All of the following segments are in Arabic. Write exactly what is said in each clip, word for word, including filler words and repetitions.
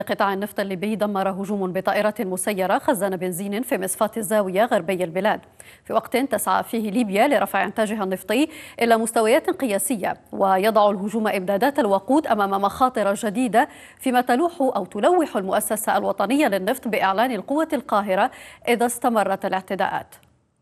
قطاع النفط الليبي دمر هجوم بطائرة مسيرة خزان بنزين في مصفاة الزاوية غربي البلاد، في وقت تسعى فيه ليبيا لرفع إنتاجها النفطي إلى مستويات قياسية، ويضع الهجوم إمدادات الوقود أمام مخاطر جديدة، فيما تلوح أو تلوح المؤسسة الوطنية للنفط بإعلان القوة القاهرة إذا استمرت الاعتداءات.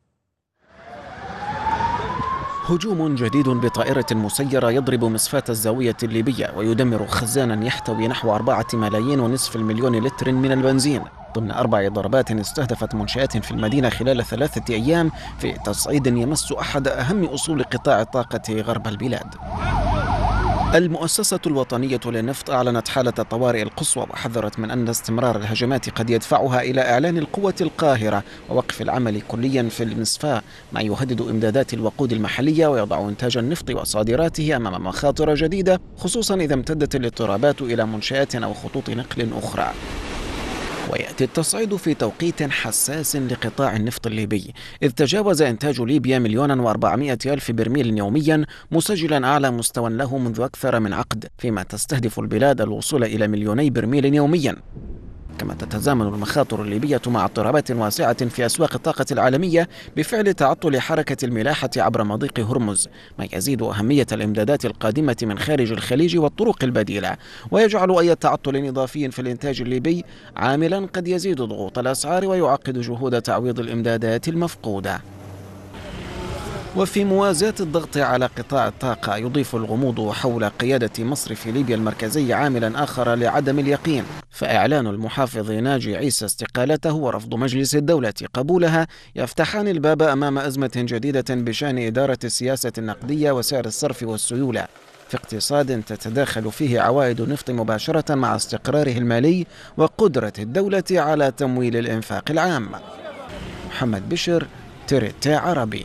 هجوم جديد بطائرة مسيرة يضرب مصفاة الزاوية الليبية ويدمر خزانا يحتوي نحو أربعة ملايين ونصف المليون لتر من البنزين، ضمن أربع ضربات استهدفت منشآت في المدينة خلال ثلاثة أيام في تصعيد يمس أحد أهم أصول قطاع الطاقة غرب البلاد. المؤسسة الوطنية للنفط أعلنت حالة الطوارئ القصوى، وحذرت من أن استمرار الهجمات قد يدفعها إلى إعلان القوة القاهرة ووقف العمل كليا في المصفاة، ما يهدد إمدادات الوقود المحلية ويضع إنتاج النفط وصادراته أمام مخاطر جديدة، خصوصا إذا امتدت الاضطرابات إلى منشآت أو خطوط نقل أخرى. ويأتي التصعيد في توقيت حساس لقطاع النفط الليبي، إذ تجاوز إنتاج ليبيا مليون وأربعمائة ألف برميل يوميا، مسجلا أعلى مستوى له منذ أكثر من عقد، فيما تستهدف البلاد الوصول إلى مليوني برميل يوميا. كما تتزامن المخاطر الليبية مع اضطرابات واسعة في أسواق الطاقة العالمية بفعل تعطل حركة الملاحة عبر مضيق هرمز، ما يزيد أهمية الإمدادات القادمة من خارج الخليج والطرق البديلة، ويجعل أي تعطل إضافي في الإنتاج الليبي عاملا قد يزيد ضغوط الأسعار ويعقد جهود تعويض الإمدادات المفقودة. وفي موازاة الضغط على قطاع الطاقة، يضيف الغموض حول قيادة مصرف ليبيا المركزي عاملا آخر لعدم اليقين، فإعلان المحافظ ناجي عيسى استقالته ورفض مجلس الدولة قبولها يفتحان الباب أمام أزمة جديدة بشأن إدارة السياسة النقدية وسعر الصرف والسيولة، في اقتصاد تتداخل فيه عوائد النفط مباشرة مع استقراره المالي وقدرة الدولة على تمويل الإنفاق العام. محمد بشر، تريتا عربي.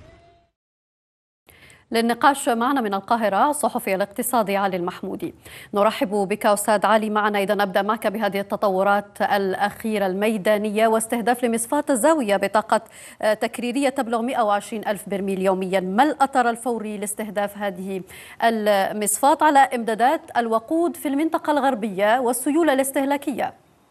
للنقاش معنا من القاهرة الصحفي الاقتصادي علي المحمودي. نرحب بك أستاذ علي معنا. إذا نبدأ معك بهذه التطورات الأخيرة الميدانية واستهداف لمصفاة الزاوية بطاقة تكريرية تبلغ مئة وعشرين ألف برميل يوميا، ما الأثر الفوري لاستهداف هذه المصفاة على إمدادات الوقود في المنطقة الغربية والسيولة الاستهلاكية؟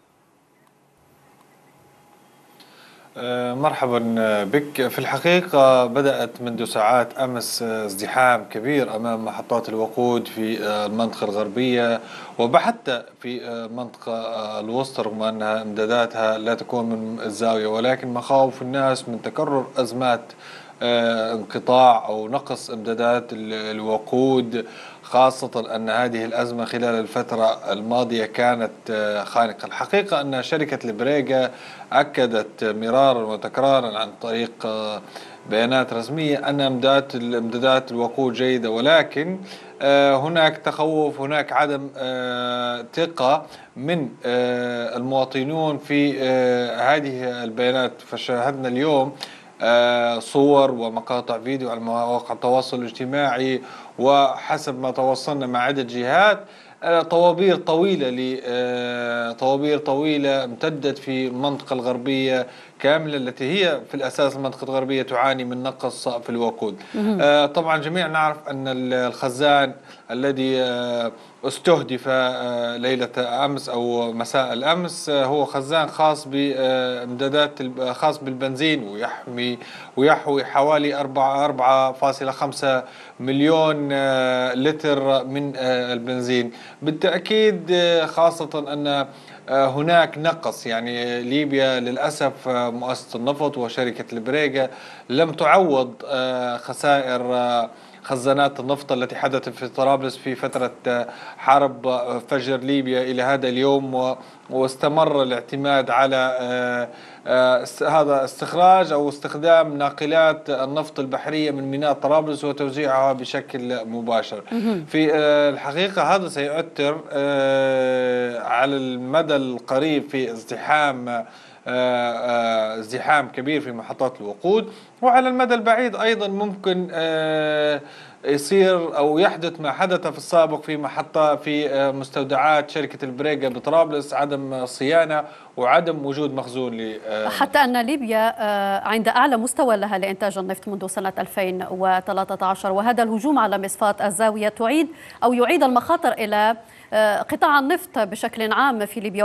مرحبا بك. في الحقيقة بدأت منذ ساعات أمس ازدحام كبير أمام محطات الوقود في المنطقة الغربية وحتى في المنطقة الوسطى، رغم أنها إمداداتها لا تكون من الزاوية، ولكن مخاوف الناس من تكرر أزمات انقطاع أو نقص إمدادات الوقود، خاصة أن هذه الأزمة خلال الفترة الماضية كانت خانقة. الحقيقة أن شركة البريغا أكدت مرارا وتكرارا عن طريق بيانات رسمية أن امدادات الوقود جيدة، ولكن هناك تخوف، هناك عدم ثقة من المواطنون في هذه البيانات. فشاهدنا اليوم صور ومقاطع فيديو على مواقع التواصل الاجتماعي، وحسب ما توصلنا مع عدة جهات طوابير طويلة طوابير طويلة امتدت في المنطقة الغربية كاملة، التي هي في الأساس المنطقة الغربية تعاني من نقص في الوقود. طبعا جميعا نعرف أن الخزان الذي استهدف ليلة أمس أو مساء الأمس هو خزان خاص بإمدادات خاص بالبنزين، ويحمي ويحوي حوالي أربعة فاصلة خمسة مليون لتر من البنزين. بالتأكيد خاصة أن هناك نقص، يعني ليبيا للأسف مؤسسة النفط وشركة البريغا لم تعوض خسائر خزانات النفط التي حدثت في طرابلس في فترة حرب فجر ليبيا إلى هذا اليوم، واستمر الاعتماد على هذا استخراج أو استخدام ناقلات النفط البحرية من ميناء طرابلس وتوزيعها بشكل مباشر. في الحقيقة هذا سيؤثر على المدى القريب في ازدحام ازدحام كبير في محطات الوقود، وعلى المدى البعيد أيضا ممكن يصير أو يحدث ما حدث في السابق في محطة في مستودعات شركة البريغا بطرابلس، عدم صيانة وعدم وجود مخزون ل حتى أن ليبيا عند أعلى مستوى لها لإنتاج النفط منذ سنة ألفين وثلاثة عشر، وهذا الهجوم على مصفاة الزاوية تعيد أو يعيد المخاطر إلى قطاع النفط بشكل عام في ليبيا.